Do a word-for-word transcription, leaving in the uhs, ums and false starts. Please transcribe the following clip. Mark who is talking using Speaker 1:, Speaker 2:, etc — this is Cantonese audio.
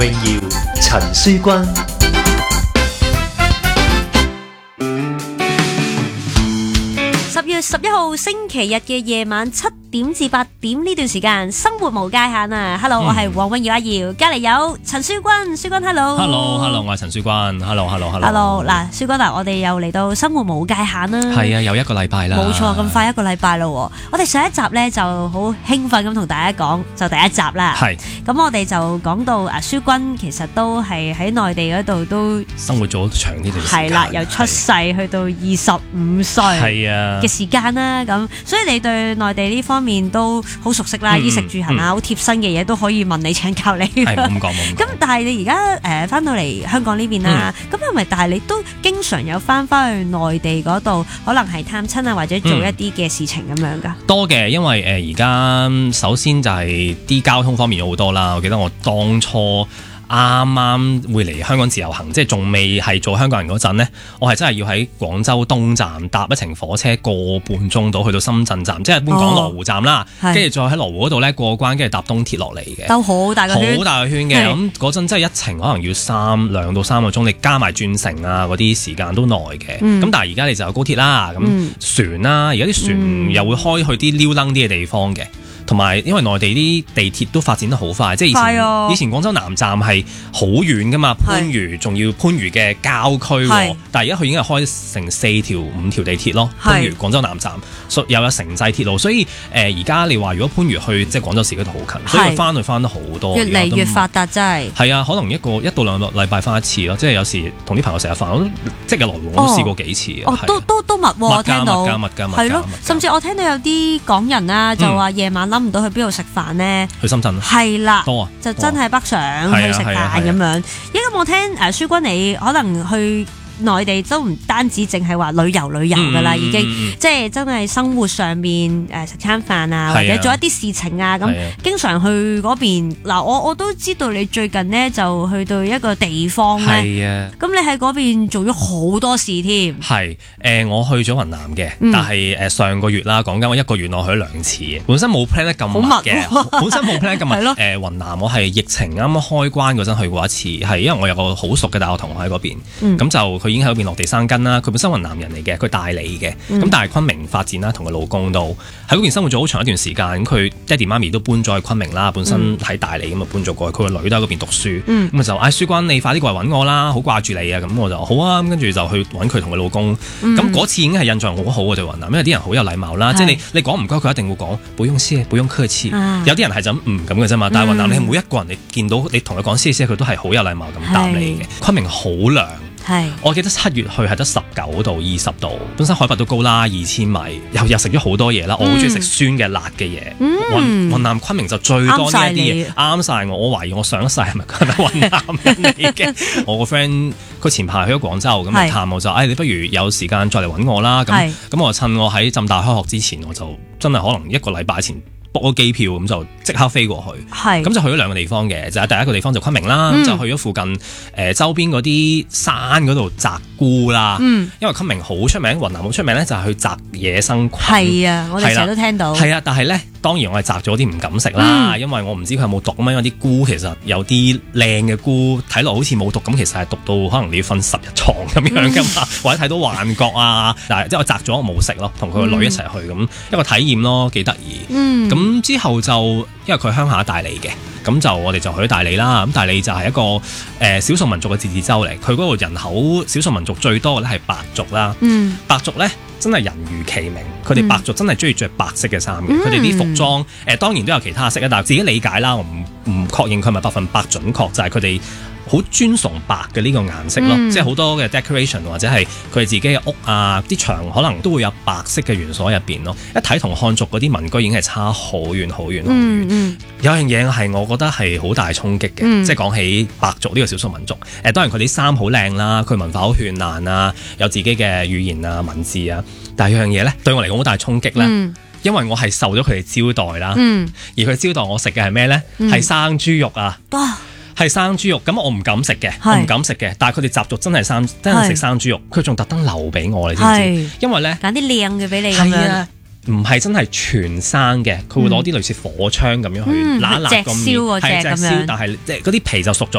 Speaker 1: 榮耀陳書君。
Speaker 2: 十月十一號星期日嘅夜晚七點至八點呢段時間，生活無界限啊 ！Hello，、嗯、我係黃韻瑤阿瑤，隔籬有陳書君，書君 Hello，Hello，Hello，
Speaker 3: 我係陳書君 ，Hello，Hello，Hello，
Speaker 2: Hello， 嗱，書君嗱，我哋又嚟到生活無界限啦，
Speaker 3: 係啊，有一個禮拜啦，
Speaker 2: 冇錯，咁快一個禮拜咯。我哋上一集咧就好興奮咁同大家講，就第一集啦，係，咁我哋就講到啊，書君其實都係喺內地嗰度都
Speaker 3: 生活咗長呢段時間，
Speaker 2: 係啦，由出世去到二十五歲，係啊嘅時間啦，咁所以你對內地呢方面都好熟悉啦，嗯、衣食住行啊，好、嗯、貼身嘅嘢都可以問你請教你。係咁講，咁但係你而家誒翻到嚟香港呢邊啦，咁係咪？但係你都經常有翻翻去內地嗰度，可能係探親啊，或者做一啲嘅事情咁樣噶、嗯？
Speaker 3: 多嘅，因為誒而家首先就係啲交通方面有好多啦。我記得我當初啱啱會嚟香港自由行，即係仲未係做香港人嗰陣呢，我係真係要喺廣州東站搭一程火車個半鐘到去到深圳站，即係一般講羅湖站啦，跟住、哦、再喺羅湖嗰度呢過關，跟住搭東鐵落嚟嘅，兜好大個圈，好大個圈嘅。咁嗰陣真係一程可能要三兩到三個鐘，你加埋轉乘啊嗰啲時間都耐嘅。咁、嗯、但係而家你就有高鐵啦，咁、嗯、船啦，而家啲船又會開去啲溜楞啲嘅地方嘅。同埋，因為內地啲地鐵都發展得好快，即係以前、啊、以前廣州南站係好遠噶嘛，番禺仲要番禺嘅郊區，但係而家佢已經係開成四條五條地鐵咯，番禺廣州南站，又有城際鐵路，所以誒而家你話如果番禺去即係廣州市區都好近，所以佢翻去翻得好多，
Speaker 2: 越嚟越發達真係。係
Speaker 3: 啊，可能一個一到兩個禮拜翻一次咯，即係有時同啲朋友食下飯，我都即日來回我都試過幾次。
Speaker 2: 哦，都都都密喎，我聽到。
Speaker 3: 密加密加密加。
Speaker 2: 係咯，甚至我聽到有啲港人啊，就話夜晚諗唔到去邊度食飯呢？
Speaker 3: 去深圳
Speaker 2: 係啦，
Speaker 3: 多啊，
Speaker 2: 就真係北上去食飯咁樣。因為我聽誒書君你可能去內地都唔單止淨係話旅遊旅遊噶啦，嗯、已經、嗯、即係真係生活上面誒食餐飯啊，或者做一啲事情啊，咁經常去嗰邊。嗱，我我都知道你最近呢就去到一個地方咧，咁你喺嗰邊做咗好多事添。
Speaker 3: 係誒、呃，我去咗雲南嘅，嗯、但係誒上個月啦，講緊我一個月內去咗兩次，本身冇 plan 得咁密嘅，本身冇 plan 得咁密。誒、呃，雲南我係疫情啱啱開關嗰陣去過一次，係因為我有個好熟嘅大學同學喺嗰邊，咁、嗯、就佢已經喺嗰邊落地生根啦。佢本身雲南人嚟嘅，佢大理嘅，咁、嗯、但係昆明發展啦，同佢老公都喺嗰邊生活咗好長一段時間。咁佢爹哋媽咪都搬咗去昆明啦，本身喺大理咁啊搬咗過去，佢個女都喺嗰邊讀書，咁、嗯、就嗌書君你快啲過嚟揾我啦，好掛住你啊！咁我就好啊，咁跟住就去揾佢同佢老公。咁嗰、嗯、次已經係印象好好嘅對雲南，因為啲人好有禮貌啦，即係你你講唔該佢一定會講不用謝不用客氣。有啲人係就唔咁嘅啫嘛，但係雲南你係每一個人你見到你同佢講謝謝，佢都係好有禮貌咁答你嘅。昆明好涼。係，我記得七月去係得十九度、二十度，本身海拔都高啦，二千米，又又食咗好多嘢啦。嗯、我好中意食酸嘅、辣嘅嘢。雲雲南昆明就最多呢一啲嘢，啱晒我。我懷疑我上一世係咪覺得雲南人嚟嘅？我個 friend 佢前排去咗廣州，咁嚟探我就，哎，你不如有時間再嚟揾我啦。咁咁我趁我喺浸大開學之前，我就真係可能一個禮拜前book 咗機票，咁就即刻飛過去。係，咁就去咗兩個地方嘅，就係第一個地方就昆明啦，嗯、就去咗附近誒、呃、周邊嗰啲山嗰度摘菇啦。嗯，因為昆明好出名，雲南好出名咧，就係去摘野生菌。係啊，我哋成日都聽到。係啊，但係咧，當然我係摘咗啲唔敢食啦，嗯、因為我唔知佢有冇毒咁樣。有啲菇其實有啲靚嘅菇睇落好似冇毒，咁其實係毒到可能你要瞓十日床咁樣噶嘛，嗯、或者睇到幻覺啊。但係即係我摘咗我冇食咯，同佢個女一齊去咁、嗯、一個體驗咯，幾得意。嗯，咁之後就因為佢鄉下大理嘅，咁就我哋就去咗大理啦。咁大理就係一個誒、呃、少數民族嘅自治州嚟，佢嗰個人口少數民族最多嘅咧係白族啦。嗯，白族咧真係人如其名，佢哋白族真係中意着白色嘅衫嘅。佢哋啲服裝誒、呃、當然都有其他色啊，但係自己理解啦，我唔唔確認佢係咪百分百準確，就係佢哋好尊崇白嘅呢個顏色咯，嗯、即係好多嘅 decoration 或者係佢哋自己嘅屋啊，啲牆可能都會有白色嘅元素喺入邊咯。一睇同漢族嗰啲民居已經係差好遠好遠好遠。嗯嗯、有樣嘢係我覺得係好大衝擊嘅，嗯、即係講起白族呢個少數民族。誒、呃，當然佢啲衫好靚啦，佢文化好絢爛啊，有自己嘅語言啊、文字啊。但係有樣嘢咧，對我嚟講好大衝擊咧，嗯、因為我係受咗佢哋招待啦，嗯、而佢招待我食嘅係咩咧？係、嗯、生豬肉啊！係生豬肉，咁我唔敢食嘅，我唔敢食嘅。但係佢哋習俗真係生，真係食生豬肉。佢仲特登留俾我，你知唔知？因為咧揀啲靚嘅俾你咁樣，唔係真係全生嘅，佢會攞啲類似火槍咁樣去揦一揦個面，係隻燒，但係即係嗰啲皮就熟咗